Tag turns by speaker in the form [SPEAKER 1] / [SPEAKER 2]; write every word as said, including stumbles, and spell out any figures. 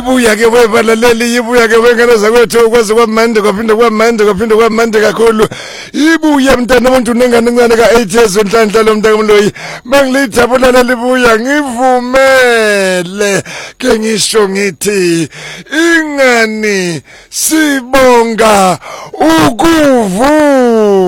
[SPEAKER 1] ibuya ke webalaleli ibuya ke wengane zakwethu kwaze kwamande kwaphinda kwamande kwaphinda kwamande kakhulu ibuya mntana umuntu nengane encane ka eight years enhlanhla lo mntana mloyi mangilithabula libuya ngivumele ke ngisho ngithi ingani sibonga ukuvu